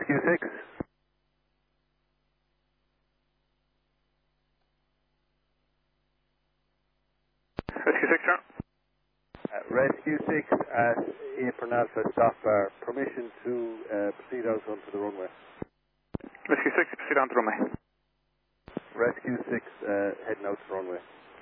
Rescue 6. Rescue 6, sir. Rescue 6 at Apron Alpha stop bar. Permission to proceed out onto the runway. Rescue 6, proceed on the runway. Rescue 6 heading out to the runway.